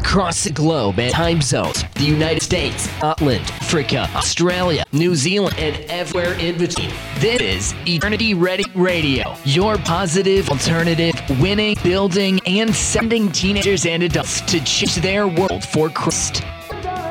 across the globe and time zones. The United States, Scotland, Africa, Australia, New Zealand, and everywhere in between. This is Eternity Ready Radio, your positive alternative, winning, building, and sending teenagers and adults to change their world for Christ.